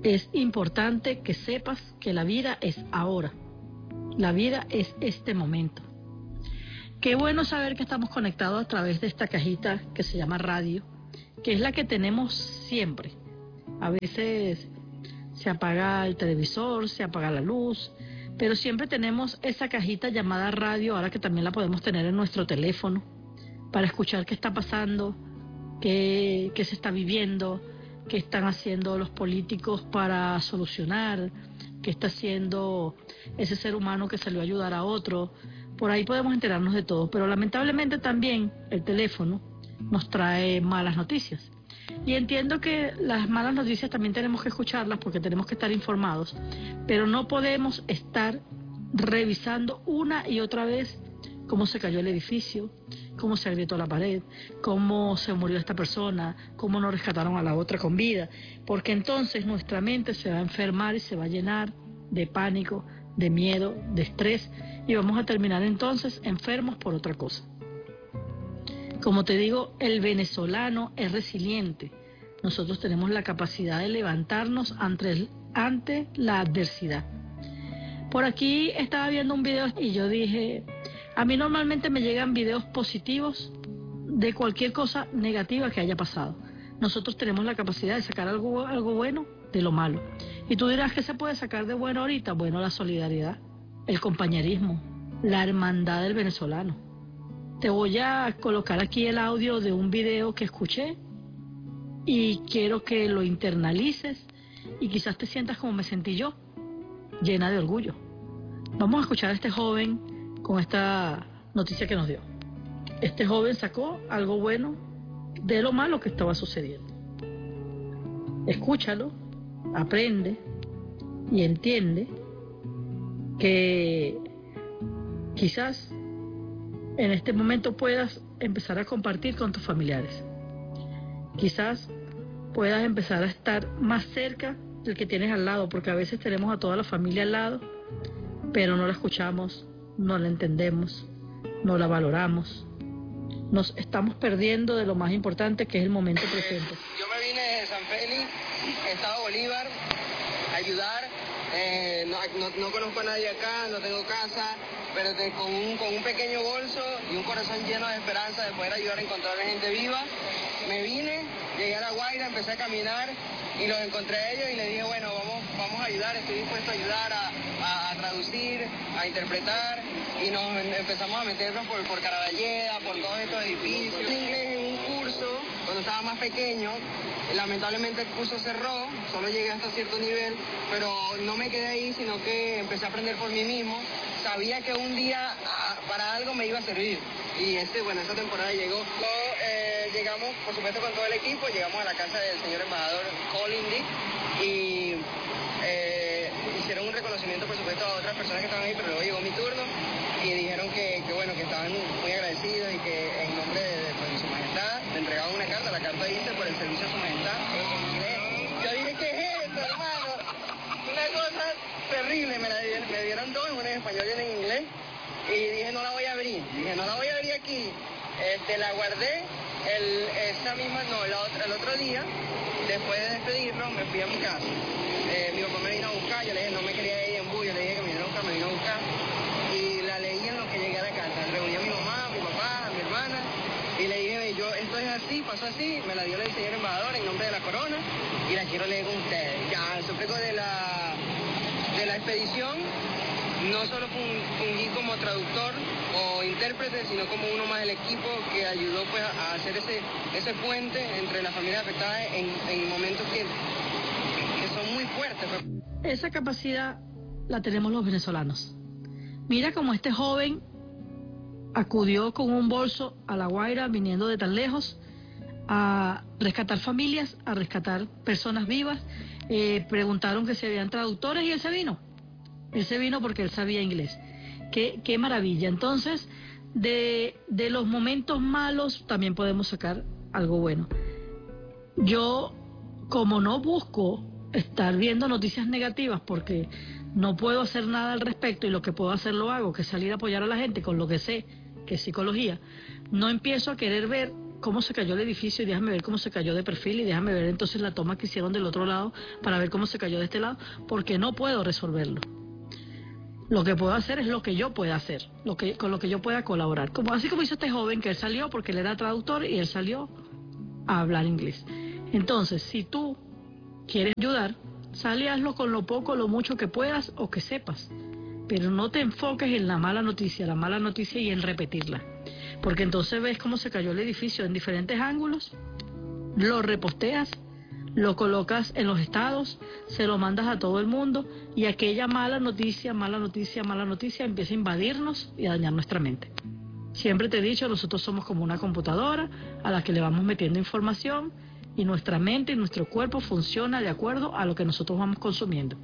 es importante que sepas que la vida es ahora. La vida es este momento. Qué bueno saber que estamos conectados a través de esta cajita que se llama radio, que es la que tenemos siempre. A veces se apaga el televisor, se apaga la luz, pero siempre tenemos esa cajita llamada radio, ahora que también la podemos tener en nuestro teléfono, para escuchar qué está pasando, qué se está viviendo, qué están haciendo los políticos para solucionar, qué está haciendo ese ser humano que salió a ayudar a otro. Por ahí podemos enterarnos de todo, pero lamentablemente también el teléfono nos trae malas noticias. Y entiendo que las malas noticias también tenemos que escucharlas porque tenemos que estar informados, pero no podemos estar revisando una y otra vez cómo se cayó el edificio, cómo se agrietó la pared, cómo se murió esta persona, cómo no rescataron a la otra con vida, porque entonces nuestra mente se va a enfermar y se va a llenar de pánico, de miedo, de estrés, y vamos a terminar entonces enfermos por otra cosa. Como te digo, el venezolano es resiliente. Nosotros tenemos la capacidad de levantarnos ante la adversidad. Por aquí estaba viendo un video y yo dije, a mí normalmente me llegan videos positivos de cualquier cosa negativa que haya pasado. Nosotros tenemos la capacidad de sacar algo bueno de lo malo. Y tú dirás, ¿qué se puede sacar de bueno ahorita? Bueno, la solidaridad, el compañerismo, la hermandad del venezolano. Te voy a colocar aquí el audio de un video que escuché y quiero que lo internalices y quizás te sientas como me sentí yo, llena de orgullo. Vamos a escuchar a este joven con esta noticia que nos dio. Este joven sacó algo bueno de lo malo que estaba sucediendo. Escúchalo, aprende y entiende que quizás en este momento puedas empezar a compartir con tus familiares. Quizás puedas empezar a estar más cerca del que tienes al lado, porque a veces tenemos a toda la familia al lado, pero no la escuchamos, no la entendemos, no la valoramos. Nos estamos perdiendo de lo más importante, que es el momento presente. Yo me vine de San Félix, Estado Bolívar, a ayudar. No conozco a nadie acá, no tengo casa, pero con un pequeño bolso y un corazón lleno de esperanza de poder ayudar a encontrar a gente viva, me vine, llegué a La Guaira, empecé a caminar y los encontré a ellos y les dije, bueno, vamos a ayudar, estoy dispuesto a ayudar a traducir, a interpretar, y nos empezamos a meternos por Caraballeda, por todos estos edificios. Inglés en un curso, cuando estaba más pequeño, lamentablemente el curso cerró, solo llegué hasta cierto nivel, pero no me quedé ahí, sino que empecé a aprender por mí mismo. Sabía que un día para algo me iba a servir, y esta temporada llegó. Llegamos, por supuesto, con todo el equipo, llegamos a la casa del señor embajador Colin Dick, y hicieron un reconocimiento, por supuesto, a otras personas que estaban ahí, pero luego llegó mi turno, y dijeron que estaban muy agradecidos y que en nombre de su majestad me entregaban una carta. La carta dice: por el servicio a su majestad. Yo dije, ¿qué es esto, hermano? Una cosa terrible. Me dieron dos, una en español y una en inglés, y dije, no la voy a abrir. Aquí. La guardé el otro día. Después de despedirnos, me fui a mi casa. Mi papá me vino a buscar, yo le dije, no me quería ir en bus, yo le dije que me viniera a buscar, me vino a buscar, y la leí en lo que llegué a la casa. Reuní a mi mamá, a mi papá, a mi hermana, y le dije, esto es así, pasó así, me la dio el señor embajador en nombre de la corona, y la quiero leer con ustedes. Ya, el suplico de la expedición, no solo fungí como traductor o intérprete, sino como uno más del equipo que ayudó pues a hacer ese puente entre las familias afectadas en momentos que son muy fuertes. Esa capacidad la tenemos los venezolanos. Mira cómo este joven acudió con un bolso a La Guaira, viniendo de tan lejos, a rescatar familias, a rescatar personas vivas. Preguntaron que si habían traductores y él se vino. Él se vino porque él sabía inglés. Qué maravilla. Entonces, de los momentos malos también podemos sacar algo bueno. Yo, como no busco estar viendo noticias negativas porque no puedo hacer nada al respecto, y lo que puedo hacer lo hago, que es salir a apoyar a la gente con lo que sé, que es psicología, no empiezo a querer ver cómo se cayó el edificio y déjame ver cómo se cayó de perfil y déjame ver entonces la toma que hicieron del otro lado para ver cómo se cayó de este lado, porque no puedo resolverlo. Lo que puedo hacer es lo que yo pueda hacer, con lo que yo pueda colaborar. Así como hizo este joven que él salió porque él era traductor y él salió a hablar inglés. Entonces, si tú quieres ayudar, sal y hazlo con lo poco, lo mucho que puedas o que sepas. Pero no te enfoques en la mala noticia y en repetirla. Porque entonces ves cómo se cayó el edificio en diferentes ángulos, lo reposteas, lo colocas en los estados, se lo mandas a todo el mundo y aquella mala noticia empieza a invadirnos y a dañar nuestra mente. Siempre te he dicho, nosotros somos como una computadora a la que le vamos metiendo información y nuestra mente y nuestro cuerpo funciona de acuerdo a lo que nosotros vamos consumiendo.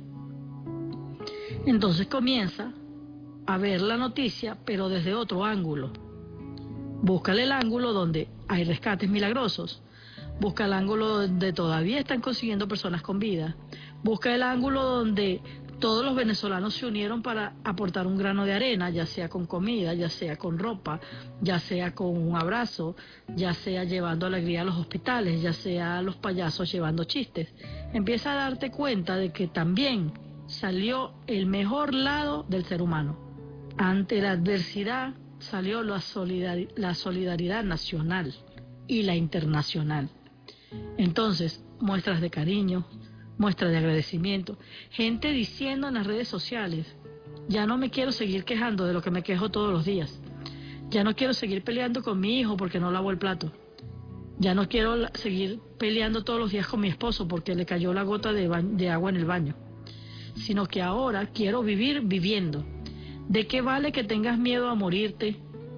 Entonces comienza a ver la noticia, pero desde otro ángulo. Búscale el ángulo donde hay rescates milagrosos. Busca el ángulo donde todavía están consiguiendo personas con vida. Busca el ángulo donde todos los venezolanos se unieron para aportar un grano de arena, ya sea con comida, ya sea con ropa, ya sea con un abrazo, ya sea llevando alegría a los hospitales, ya sea los payasos llevando chistes. Empieza a darte cuenta de que también salió el mejor lado del ser humano. Ante la adversidad salió la solidaridad nacional y la internacional. Entonces, muestras de cariño, muestras de agradecimiento, gente diciendo en las redes sociales, ya no me quiero seguir quejando de lo que me quejo todos los días, ya no quiero seguir peleando con mi hijo porque no lavo el plato, ya no quiero seguir peleando todos los días con mi esposo porque le cayó la gota de agua en el baño, sino que ahora quiero vivir viviendo. ¿De qué vale que tengas miedo a morirte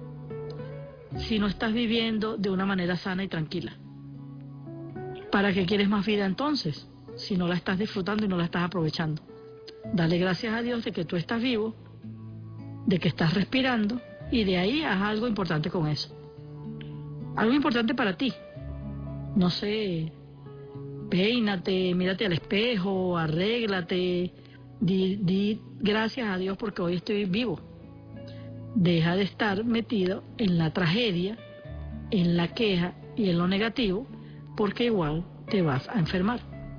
si no estás viviendo de una manera sana y tranquila? ¿Para qué quieres más vida entonces, si no la estás disfrutando y no la estás aprovechando? Dale gracias a Dios de que tú estás vivo, de que estás respirando, y de ahí haz algo importante con eso. Algo importante para ti. No sé, peínate, mírate al espejo, arréglate, di gracias a Dios porque hoy estoy vivo. Deja de estar metido en la tragedia, en la queja y en lo negativo, porque igual te vas a enfermar.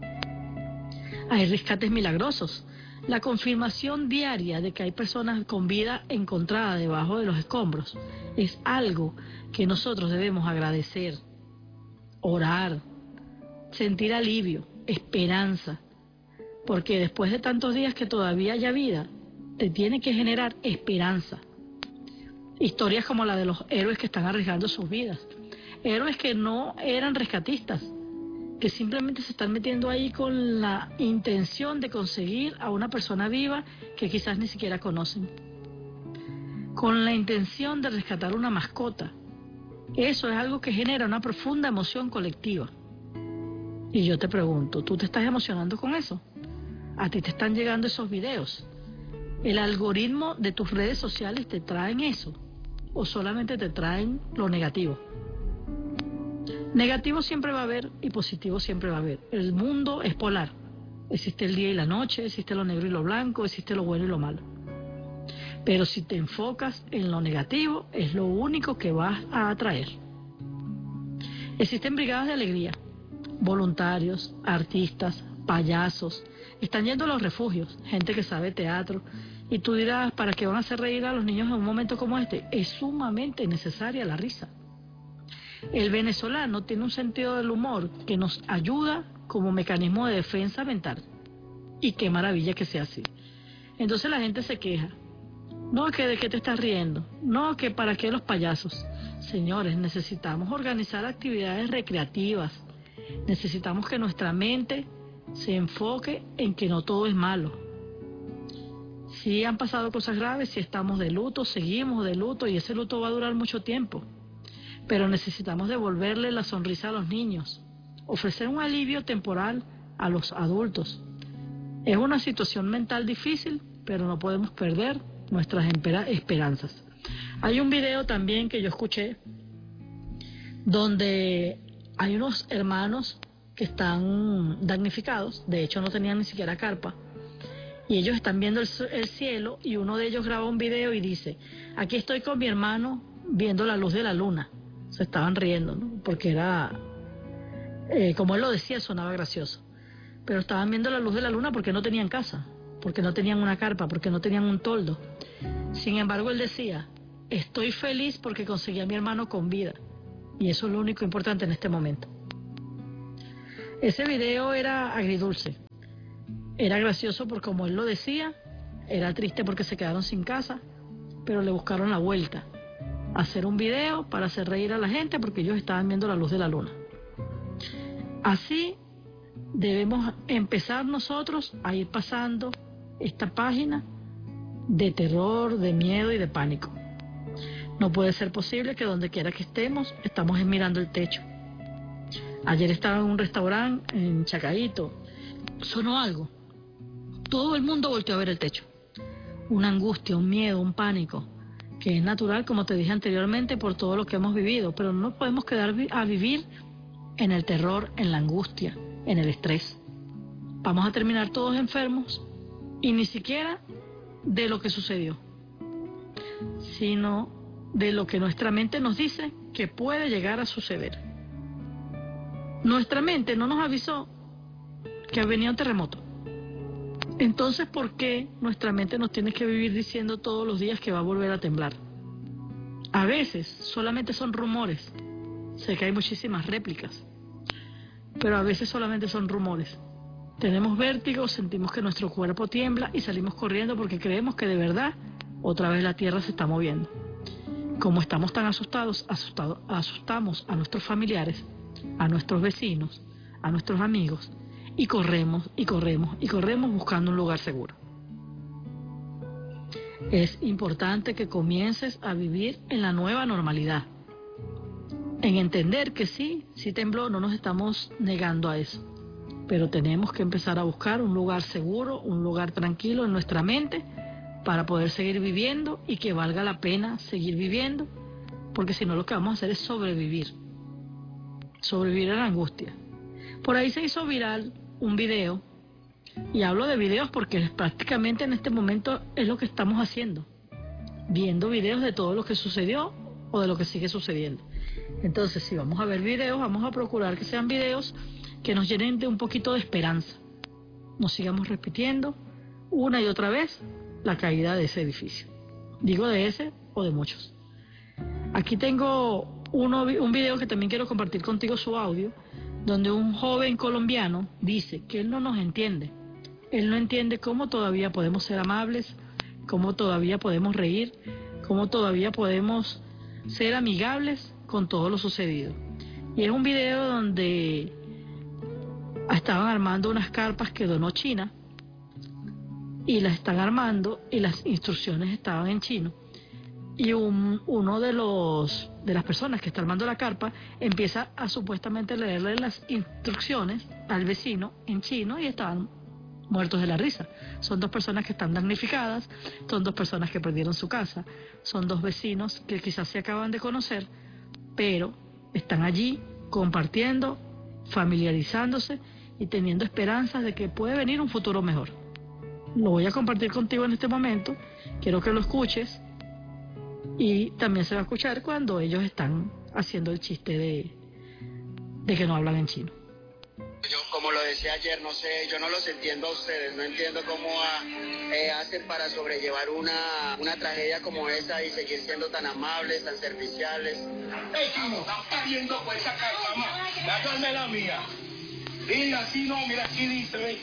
Hay rescates milagrosos. La confirmación diaria de que hay personas con vida encontrada debajo de los escombros es algo que nosotros debemos agradecer, orar, sentir alivio, esperanza, porque después de tantos días que todavía haya vida, te tiene que generar esperanza. Historias como la de los héroes que están arriesgando sus vidas. Héroes que no eran rescatistas, que simplemente se están metiendo ahí con la intención de conseguir a una persona viva que quizás ni siquiera conocen, con la intención de rescatar una mascota. Eso es algo que genera una profunda emoción colectiva. Y yo te pregunto, ¿tú te estás emocionando con eso? ¿A ti te están llegando esos videos? ¿El algoritmo de tus redes sociales te traen eso? ¿O solamente te traen lo negativo? Negativo siempre va a haber y positivo siempre va a haber. El mundo es polar. Existe el día y la noche, existe lo negro y lo blanco, existe lo bueno y lo malo. Pero si te enfocas en lo negativo, es lo único que vas a atraer. Existen brigadas de alegría, voluntarios, artistas, payasos. Están yendo a los refugios, gente que sabe teatro. Y tú dirás, ¿para qué van a hacer reír a los niños en un momento como este? Es sumamente necesaria la risa. El venezolano tiene un sentido del humor que nos ayuda como mecanismo de defensa mental. Y qué maravilla que sea así. Entonces la gente se queja. No, que de qué te estás riendo. No, que para qué los payasos. Señores, necesitamos organizar actividades recreativas. Necesitamos que nuestra mente se enfoque en que no todo es malo. Si han pasado cosas graves, si estamos de luto, seguimos de luto y ese luto va a durar mucho tiempo. Pero necesitamos devolverle la sonrisa a los niños, ofrecer un alivio temporal a los adultos. Es una situación mental difícil, pero no podemos perder nuestras esperanzas. Hay un video también que yo escuché donde hay unos hermanos que están damnificados, de hecho no tenían ni siquiera carpa, y ellos están viendo el cielo y uno de ellos graba un video y dice, aquí estoy con mi hermano viendo la luz de la luna. se estaban riendo, ¿no? Porque era, como él lo decía, sonaba gracioso. Pero estaban viendo la luz de la luna porque no tenían casa, porque no tenían una carpa, porque no tenían un toldo. Sin embargo, él decía, estoy feliz porque conseguí a mi hermano con vida. Y eso es lo único importante en este momento. Ese video era agridulce. Era gracioso por como él lo decía, era triste porque se quedaron sin casa, pero le buscaron la vuelta. Hacer un video para hacer reír a la gente porque ellos estaban viendo la luz de la luna. Así debemos empezar nosotros a ir pasando esta página de terror, de miedo y de pánico. No puede ser posible que donde quiera que estemos, estamos mirando el techo. Ayer estaba en un restaurante en Chacaíto, sonó algo. Todo el mundo volteó a ver el techo. Una angustia, un miedo, un pánico, que es natural, como te dije anteriormente, por todo lo que hemos vivido, pero no nos podemos quedar a vivir en el terror, en la angustia, en el estrés. Vamos a terminar todos enfermos y ni siquiera de lo que sucedió, sino de lo que nuestra mente nos dice que puede llegar a suceder. Nuestra mente no nos avisó que venía un terremoto. Entonces, ¿por qué nuestra mente nos tiene que vivir diciendo todos los días que va a volver a temblar? A veces solamente son rumores. Sé que hay muchísimas réplicas, pero a veces solamente son rumores. Tenemos vértigo, sentimos que nuestro cuerpo tiembla y salimos corriendo porque creemos que de verdad otra vez la tierra se está moviendo. Como estamos tan asustados, asustamos a nuestros familiares, a nuestros vecinos, a nuestros amigos, y corremos, y corremos, y corremos buscando un lugar seguro. Es importante que comiences a vivir en la nueva normalidad, en entender que sí tembló, no nos estamos negando a eso, pero tenemos que empezar a buscar un lugar seguro, un lugar tranquilo en nuestra mente para poder seguir viviendo y que valga la pena seguir viviendo, porque si no lo que vamos a hacer es sobrevivir a la angustia. Por ahí se hizo viral un video, y hablo de videos porque prácticamente en este momento es lo que estamos haciendo, viendo videos de todo lo que sucedió o de lo que sigue sucediendo. Entonces, si vamos a ver videos, vamos a procurar que sean videos que nos llenen de un poquito de esperanza. No sigamos repitiendo una y otra vez la caída de ese edificio. Digo de ese o de muchos. Aquí tengo un video que también quiero compartir contigo, su audio, donde un joven colombiano dice que él no nos entiende. Él no entiende cómo todavía podemos ser amables, cómo todavía podemos reír, cómo todavía podemos ser amigables con todo lo sucedido. Y es un video donde estaban armando unas carpas que donó China, y las están armando y las instrucciones estaban en chino. Y uno de las personas que está armando la carpa empieza a supuestamente leerle las instrucciones al vecino en chino y estaban muertos de la risa. Son dos personas que están damnificadas, son dos personas que perdieron su casa, son dos vecinos que quizás se acaban de conocer, pero están allí compartiendo, familiarizándose y teniendo esperanzas de que puede venir un futuro mejor. Lo voy a compartir contigo en este momento, quiero que lo escuches. Y también se va a escuchar cuando ellos están haciendo el chiste de que no hablan en chino. Yo, como lo decía ayer, no sé, yo no los entiendo a ustedes, no entiendo cómo hacen para sobrellevar una tragedia como esa y seguir siendo tan amables, tan serviciales. ¡Ey, chino! ¿Estás viendo por esa carta más? Dame la mía. Y así no, mira, aquí dice, ¿ves?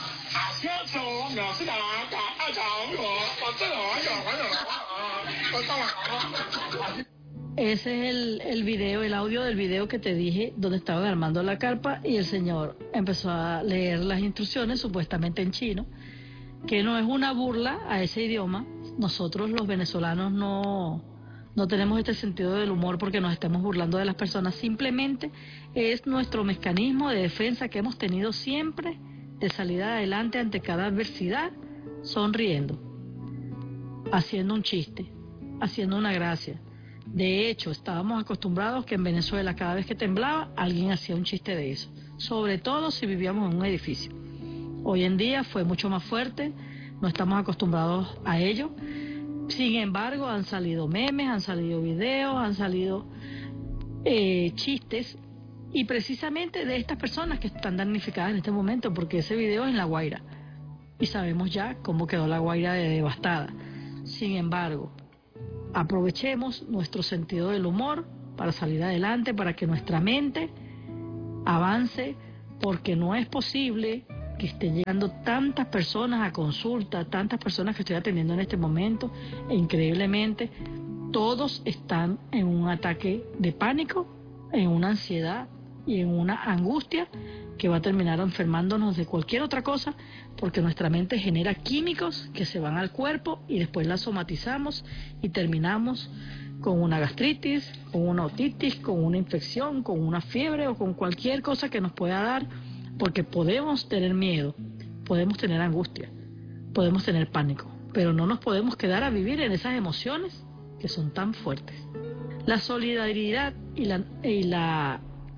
Ese es el video, el audio del video que te dije, donde estaban armando la carpa y el señor empezó a leer las instrucciones supuestamente en chino, que no es una burla a ese idioma. Nosotros los venezolanos no tenemos este sentido del humor porque nos estemos burlando de las personas, simplemente es nuestro mecanismo de defensa que hemos tenido siempre, de salir adelante ante cada adversidad, sonriendo, haciendo un chiste, haciendo una gracia. De hecho, estábamos acostumbrados que en Venezuela cada vez que temblaba, alguien hacía un chiste de eso, sobre todo si vivíamos en un edificio. Hoy en día fue mucho más fuerte, no estamos acostumbrados a ello. Sin embargo, han salido memes, han salido videos, han salido chistes, y precisamente de estas personas que están damnificadas en este momento, porque ese video es en La Guaira y sabemos ya cómo quedó La Guaira de devastada. Sin embargo, aprovechemos nuestro sentido del humor para salir adelante, para que nuestra mente avance, porque no es posible que estén llegando tantas personas a consulta, tantas personas que estoy atendiendo en este momento, e increíblemente todos están en un ataque de pánico, en una ansiedad y en una angustia que va a terminar enfermándonos de cualquier otra cosa, porque nuestra mente genera químicos que se van al cuerpo y después la somatizamos y terminamos con una gastritis, con una otitis, con una infección, con una fiebre o con cualquier cosa que nos pueda dar, porque podemos tener miedo, podemos tener angustia, podemos tener pánico, pero no nos podemos quedar a vivir en esas emociones que son tan fuertes. La solidaridad y la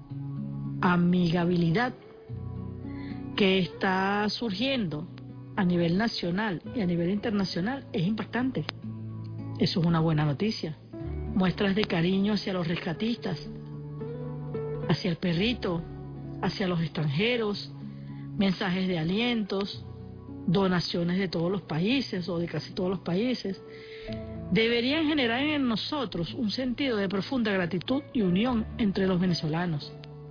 amigabilidad que está surgiendo a nivel nacional y a nivel internacional es impactante. Eso es una buena noticia. Muestras de cariño hacia los rescatistas, hacia el perrito, hacia los extranjeros, mensajes de alientos, donaciones de todos los países o de casi todos los países, deberían generar en nosotros un sentido de profunda gratitud y unión entre los venezolanos,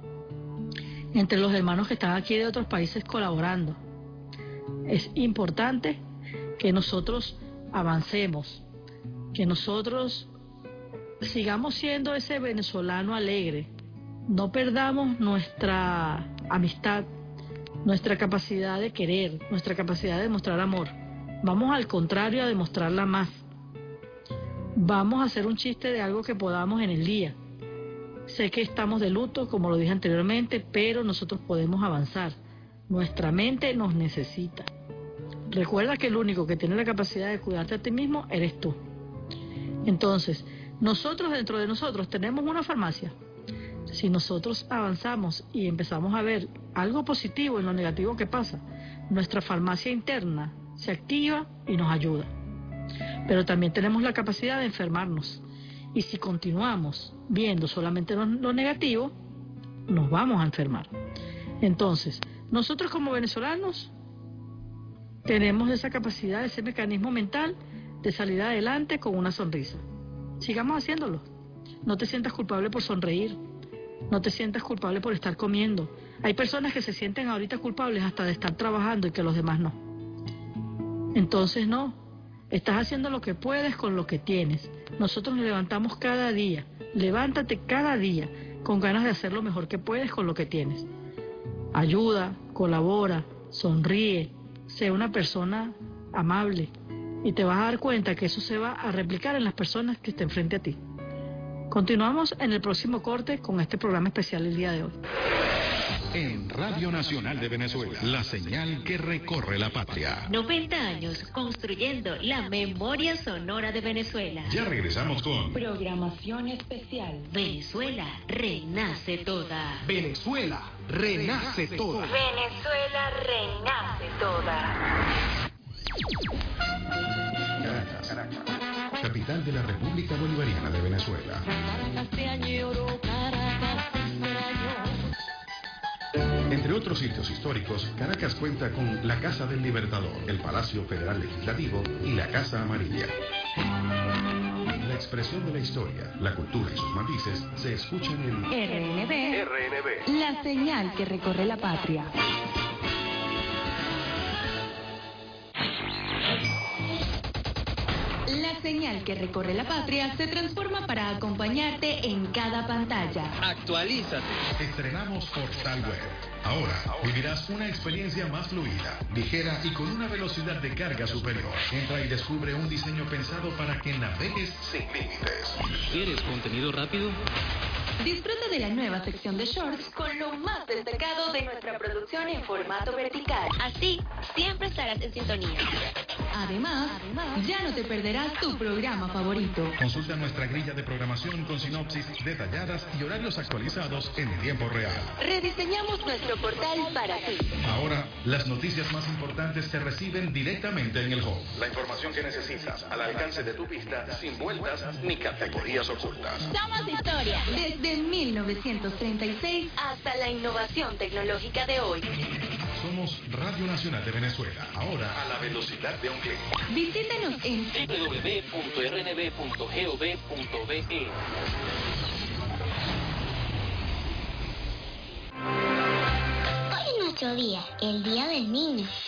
entre los hermanos que están aquí de otros países colaborando. Es importante que nosotros avancemos, que nosotros sigamos siendo ese venezolano alegre, no perdamos nuestra amistad, nuestra capacidad de querer, nuestra capacidad de demostrar amor. Vamos al contrario a demostrarla más. Vamos a hacer un chiste de algo que podamos en el día. Sé que estamos de luto, como lo dije anteriormente, pero nosotros podemos avanzar. Nuestra mente nos necesita. Recuerda que el único que tiene la capacidad de cuidarte a ti mismo eres tú. Entonces, nosotros dentro de nosotros tenemos una farmacia. Si nosotros avanzamos y empezamos a ver algo positivo en lo negativo que pasa, nuestra farmacia interna se activa y nos ayuda. Pero también tenemos la capacidad de enfermarnos. Y si continuamos viendo solamente lo negativo, nos vamos a enfermar. Entonces, nosotros como venezolanos tenemos esa capacidad, ese mecanismo mental de salir adelante con una sonrisa. Sigamos haciéndolo. No te sientas culpable por sonreír. No te sientas culpable por estar comiendo. Hay personas que se sienten ahorita culpables hasta de estar trabajando y que los demás no. Entonces no. Estás haciendo lo que puedes con lo que tienes. Nosotros nos levantamos cada día. Levántate cada día con ganas de hacer lo mejor que puedes con lo que tienes. Ayuda, colabora, sonríe, sé una persona amable y te vas a dar cuenta que eso se va a replicar en las personas que estén frente a ti. Continuamos en el próximo corte con este programa especial el día de hoy. En Radio Nacional de Venezuela, la señal que recorre la patria. 90 años construyendo la memoria sonora de Venezuela. Ya regresamos con programación especial. Venezuela renace toda. Venezuela renace toda. Venezuela renace toda. Caracas, capital de la República Bolivariana de Venezuela. Entre otros sitios históricos, Caracas cuenta con la Casa del Libertador, el Palacio Federal Legislativo y la Casa Amarilla. La expresión de la historia, la cultura y sus matices se escuchan en RNB, la señal que recorre la patria. La señal que recorre la patria se transforma para acompañarte en cada pantalla. Actualízate. Estrenamos Portal Web. Ahora vivirás una experiencia más fluida, ligera y con una velocidad de carga superior. Entra y descubre un diseño pensado para que navegues sin límites. ¿Quieres contenido rápido? Disfruta de la nueva sección de shorts con lo más destacado de nuestra producción en formato vertical. Así, siempre estarás en sintonía. Además, ya no te perderás tu programa favorito. Consulta nuestra grilla de programación con sinopsis detalladas y horarios actualizados en tiempo real. Rediseñamos nuestro portal para ti. Ahora, las noticias más importantes se reciben directamente en el home. La información que necesitas al alcance de tu vista, sin vueltas ni categorías ocultas. Somos historia. Desde 1936 Hasta la innovación tecnológica de hoy. Somos Radio Nacional de Venezuela, ahora a la velocidad de un clic. Visítenos en www.rnb.gov.be. Hoy es nuestro día, el Día del Niño.